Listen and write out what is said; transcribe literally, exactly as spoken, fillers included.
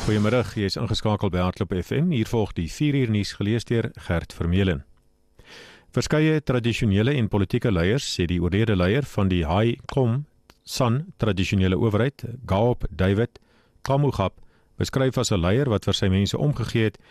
Goeiemiddag, jy is ingeskakel by Hardloop F M. Hier volg die vier uur nuus gelees deur Gert Vermeulen. Verskeie tradisionele en politieke leiers sê die oorlede leier van die Hai Kom San tradisionele owerheid, Gaop David Kamugap, beskryf as 'n leier wat vir sy mense omgegee het